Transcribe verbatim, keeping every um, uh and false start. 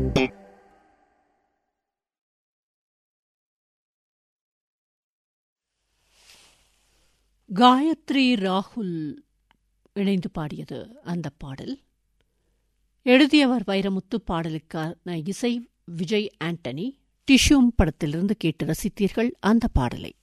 காயத்ரி ராகுல் இணைந்து பாடியது அந்த பாடல். எழுதியவர் வைரமுத்து. பாடலுக்கான இசை விஜய் ஆண்டனி. டிஷ்யூம் படத்திலிருந்து கேட்டு ரசித்தீர்கள் அந்த பாடலை.